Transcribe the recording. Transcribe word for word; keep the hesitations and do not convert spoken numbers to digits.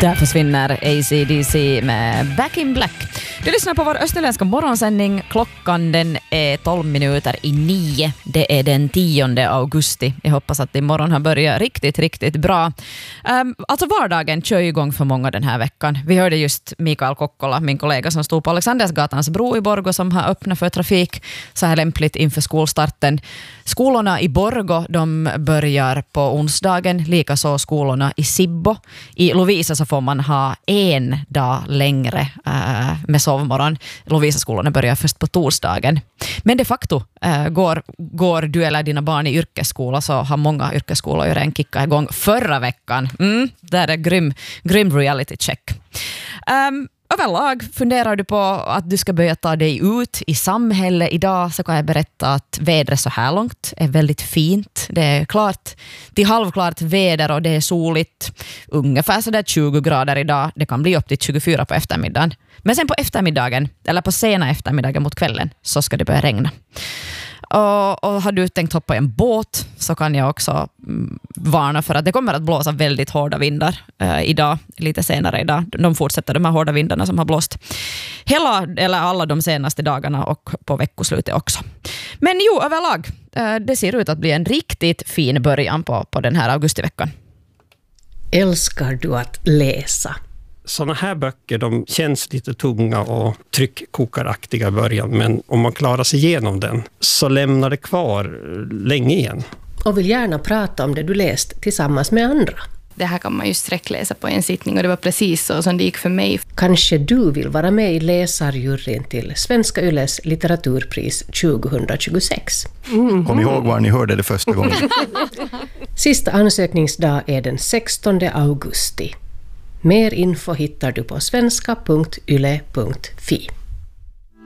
Där försvinner A C D C med Back in Black. Du lyssnar på vår österländska morgonsändning. Klockan den är tolv minuter i nio. Det är den tionde augusti. Jag hoppas att imorgon har börjat riktigt, riktigt bra. Um, alltså vardagen kör igång för många den här veckan. Vi hörde just Mikael Kokkola, min kollega som stod på Alexandersgatans bro i Borgå som har öppnat för trafik så här lämpligt inför skolstarten. Skolorna i Borgå, de börjar på onsdagen, likaså skolorna i Sibbo. I Lovisa så får man ha en dag längre uh, med sovmorgon. Lovisa-skolorna börjar först på torsdagen. Men de facto uh, går, går du eller dina barn i yrkesskola så har många yrkesskolor ju redan kickat igång förra veckan. Mm, där är grym, grym reality check. Um, Överlag funderar du på att du ska börja ta dig ut i samhället idag, så kan jag berätta att vädret så här långt är väldigt fint. Det är klart till halvklart väder och det är soligt. Ungefär sådär tjugo grader idag. Det kan bli upp till tjugofyra på eftermiddagen. Men sen på eftermiddagen, eller på sena eftermiddagen mot kvällen, så ska det börja regna. Och, och har du tänkt hoppa i en båt så kan jag också mm, varna för att det kommer att blåsa väldigt hårda vindar eh, idag, lite senare idag. De fortsätter de här hårda vindarna som har blåst hela eller alla de senaste dagarna och på veckoslutet också. Men jo, överlag, eh, det ser ut att bli en riktigt fin början på, på den här augustiveckan. Älskar du att läsa? Sådana här böcker, de känns lite tunga och tryckkokaraktiga i början, men om man klarar sig igenom den så lämnar det kvar länge igen. Och vill gärna prata om det du läst tillsammans med andra. Det här kan man ju sträckläsa på en sittning och det var precis så som det gick för mig. Kanske du vill vara med i läsarjuryn till Svenska Yles litteraturpris tjugohundratjugosex. Mm. Kom ihåg var ni hörde det första gången. Sista ansökningsdag är den sextonde augusti. Mer info hittar du på svenska punkt yle punkt fi.